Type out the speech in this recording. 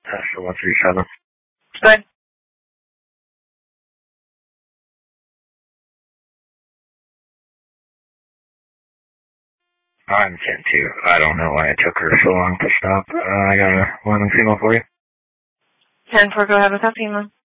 Pastor 137. Good. I'm 10-2. I don't know why it took her so long to stop. I got a woman female for you. 10-4, go ahead with that female.